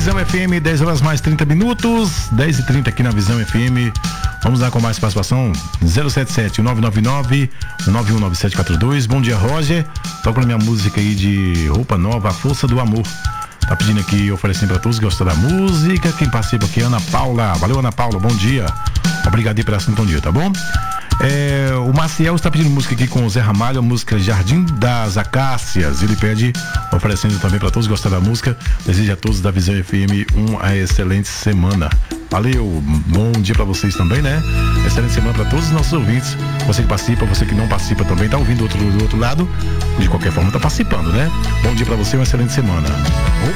Visão FM, 10 horas mais 30 minutos, 10h30 aqui na Visão FM. Vamos lá com mais participação. 077-999-919742. Bom dia, Roger. Toca na minha música aí de Roupa Nova, A Força do Amor. Tá pedindo aqui, oferecendo pra todos que gostam da música. Quem participa aqui é Ana Paula. Valeu, Ana Paula, bom dia. Obrigado aí pela sintonia, tá bom? O Maciel está pedindo música aqui com o Zé Ramalho, a música Jardim das Acácias. Ele pede, oferecendo também para todos que gostam da música. Desejo a todos da Visão FM uma excelente semana. Valeu, bom dia para vocês também, né? Excelente semana para todos os nossos ouvintes. Você que participa, você que não participa também, tá ouvindo do outro lado, de qualquer forma tá participando, né? Bom dia para você, uma excelente semana.